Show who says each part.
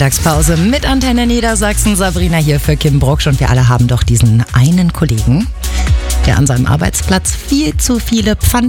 Speaker 1: Mittagspause mit Antenne Niedersachsen. Sabrina hier für Kim Brucksch und wir alle haben doch diesen einen Kollegen, der an seinem Arbeitsplatz viel zu viele Pfand